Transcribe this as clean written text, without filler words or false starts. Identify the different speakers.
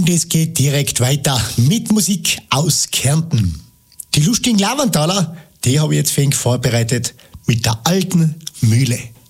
Speaker 1: Und es geht direkt weiter mit Musik aus Kärnten. Die lustigen Lavantaler, die habe ich jetzt für ihn vorbereitet mit der alten Mühle.